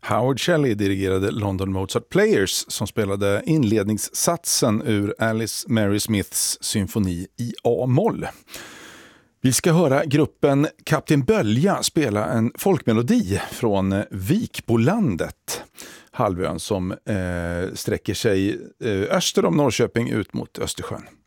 Howard Shelley dirigerade London Mozart Players som spelade inledningssatsen ur Alice Mary Smiths symfoni i A-moll. Vi ska höra gruppen Kapten Bölja spela en folkmelodi från Vikbolandet, halvön som sträcker sig öster om Norrköping ut mot Östersjön.